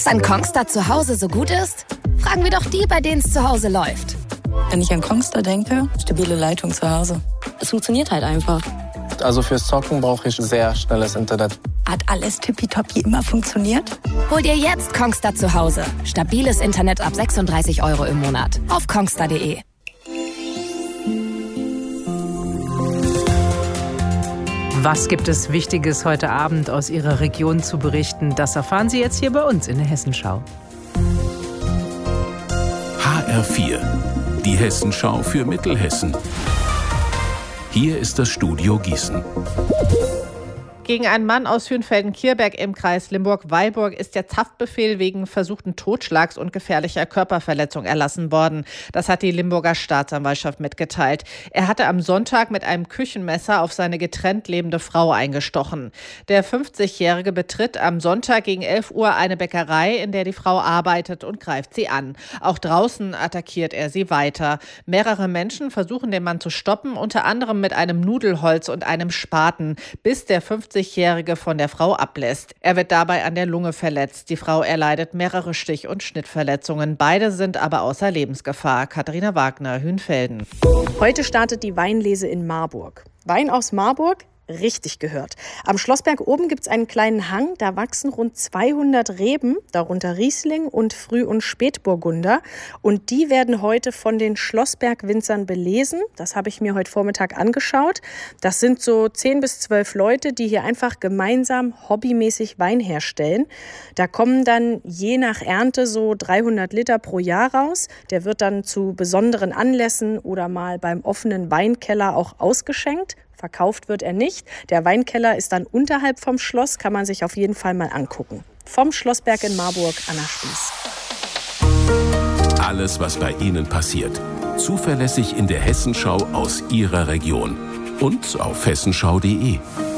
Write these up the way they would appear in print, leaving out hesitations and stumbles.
Was an Kongstar zu Hause so gut ist? Fragen wir doch die, bei denen es zu Hause läuft. Wenn ich an Kongstar denke, stabile Leitung zu Hause. Es funktioniert halt einfach. Also fürs Zocken brauche ich sehr schnelles Internet. Hat alles tippitoppi immer funktioniert? Hol dir jetzt Kongstar zu Hause. Stabiles Internet ab 36 € im Monat. Auf kongstar.de. Was gibt es Wichtiges heute Abend aus Ihrer Region zu berichten? Das erfahren Sie jetzt hier bei uns in der Hessenschau. HR4, die Hessenschau für Mittelhessen. Hier ist das Studio Gießen. Gegen einen Mann aus Hünfelden-Kierberg im Kreis Limburg-Weilburg ist jetzt Haftbefehl wegen versuchten Totschlags und gefährlicher Körperverletzung erlassen worden. Das hat die Limburger Staatsanwaltschaft mitgeteilt. Er hatte am Sonntag mit einem Küchenmesser auf seine getrennt lebende Frau eingestochen. Der 50-Jährige betritt am Sonntag gegen 11 Uhr eine Bäckerei, in der die Frau arbeitet, und greift sie an. Auch draußen attackiert er sie weiter. Mehrere Menschen versuchen, den Mann zu stoppen, unter anderem mit einem Nudelholz und einem Spaten, bis der 50-Jährige von der Frau ablässt. Er wird dabei an der Lunge verletzt. Die Frau erleidet mehrere Stich- und Schnittverletzungen. Beide sind aber außer Lebensgefahr. Katharina Wagner, Hünfelden. Heute startet die Weinlese in Marburg. Wein aus Marburg? Richtig gehört. Am Schlossberg oben gibt es einen kleinen Hang, da wachsen rund 200 Reben, darunter Riesling und Früh- und Spätburgunder. Und die werden heute von den Schlossberg-Winzern belesen. Das habe ich mir heute Vormittag angeschaut. Das sind so 10 bis 12 Leute, die hier einfach gemeinsam hobbymäßig Wein herstellen. Da kommen dann je nach Ernte so 300 Liter pro Jahr raus. Der wird dann zu besonderen Anlässen oder mal beim offenen Weinkeller auch ausgeschenkt. Verkauft wird er nicht. Der Weinkeller ist dann unterhalb vom Schloss, kann man sich auf jeden Fall mal angucken. Vom Schlossberg in Marburg, Anna Spieß. Alles, was bei Ihnen passiert. Zuverlässig in der Hessenschau aus Ihrer Region. Und auf hessenschau.de.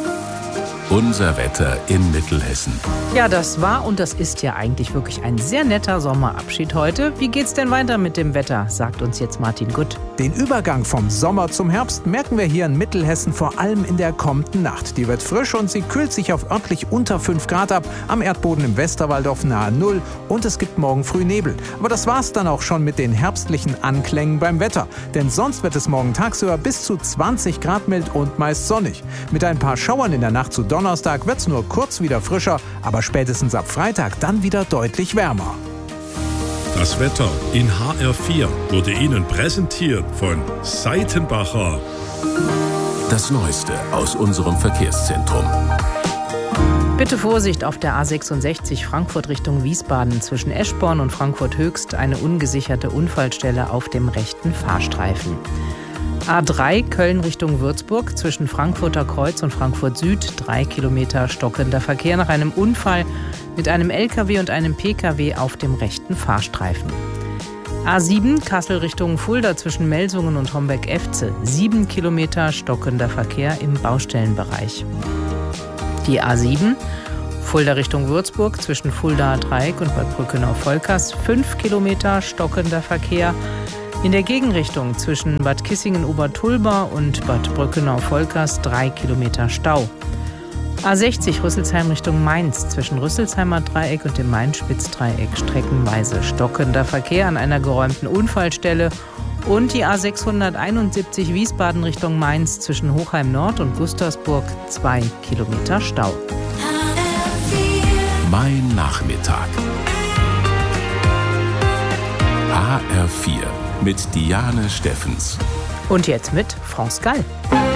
Unser Wetter in Mittelhessen. Ja, das war und das ist ja eigentlich wirklich ein sehr netter Sommerabschied heute. Wie geht's denn weiter mit dem Wetter, sagt uns jetzt Martin Gutt. Den Übergang vom Sommer zum Herbst merken wir hier in Mittelhessen vor allem in der kommenden Nacht. Die wird frisch und sie kühlt sich auf örtlich unter 5 Grad ab, am Erdboden im Westerwald auf nahe 0 und es gibt morgen früh Nebel. Aber das war's dann auch schon mit den herbstlichen Anklängen beim Wetter. Denn sonst wird es morgen tagsüber bis zu 20 Grad mild und meist sonnig. Mit ein paar Schauern in der Nacht zu Donnerstag wird's nur kurz wieder frischer, aber spätestens ab Freitag dann wieder deutlich wärmer. Das Wetter in HR4 wurde Ihnen präsentiert von Seitenbacher. Das Neueste aus unserem Verkehrszentrum. Bitte Vorsicht auf der A66 Frankfurt Richtung Wiesbaden. Zwischen Eschborn und Frankfurt Höchst eine ungesicherte Unfallstelle auf dem rechten Fahrstreifen. A3 Köln Richtung Würzburg zwischen Frankfurter Kreuz und Frankfurt Süd 3 Kilometer stockender Verkehr nach einem Unfall mit einem LKW und einem PKW auf dem rechten Fahrstreifen. A7 Kassel Richtung Fulda zwischen Melsungen und Homberg-Efze 7 Kilometer stockender Verkehr im Baustellenbereich. Die A7 Fulda Richtung Würzburg zwischen Fuldaer Dreieck und Bad Brückenau-Volkers 5 Kilometer stockender Verkehr. In der Gegenrichtung zwischen Bad Kissingen-Obertulba und Bad Brückenau-Volkers 3 Kilometer Stau. A60 Rüsselsheim Richtung Mainz zwischen Rüsselsheimer Dreieck und dem Main-Spitz-Dreieck streckenweise stockender Verkehr an einer geräumten Unfallstelle. Und die A671 Wiesbaden Richtung Mainz zwischen Hochheim Nord und Gustavsburg 2 Kilometer Stau. Mein Nachmittag. HR4 mit Diane Steffens. Und jetzt mit France Gall.